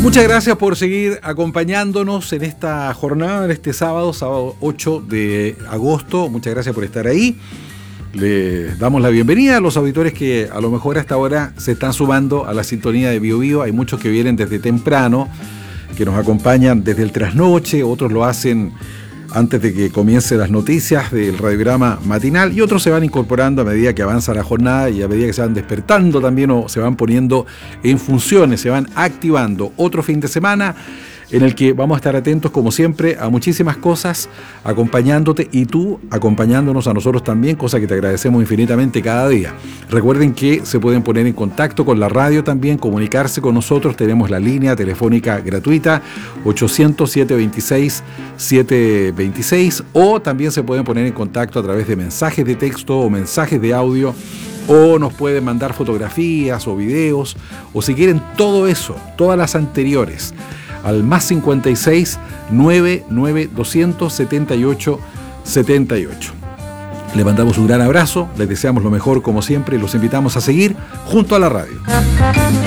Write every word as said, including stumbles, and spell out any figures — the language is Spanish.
Muchas gracias por seguir acompañándonos en esta jornada, en este sábado, sábado ocho de agosto. Muchas gracias por estar ahí. Le damos la bienvenida a los auditores que a lo mejor hasta ahora se están sumando a la sintonía de Bio Bio. Hay muchos que vienen desde temprano, que nos acompañan desde el trasnoche, otros lo hacen antes de que comiencen las noticias del radiograma matinal, y otros se van incorporando a medida que avanza la jornada y a medida que se van despertando también, o se van poniendo en funciones, se van activando. Otro fin de semana en el que vamos a estar atentos, como siempre, a muchísimas cosas, acompañándote y tú acompañándonos a nosotros también, cosa que te agradecemos infinitamente cada día. Recuerden que se pueden poner en contacto con la radio también, comunicarse con nosotros. Tenemos la línea telefónica gratuita ochocientos, setecientos veintiséis, setecientos veintiséis, o también se pueden poner en contacto a través de mensajes de texto o mensajes de audio, o nos pueden mandar fotografías o videos, o si quieren todo eso, todas las anteriores, al más cincuenta y seis, noventa y nueve, doscientos setenta y ocho, setenta y ocho. Le mandamos un gran abrazo, les deseamos lo mejor como siempre y los invitamos a seguir junto a la radio.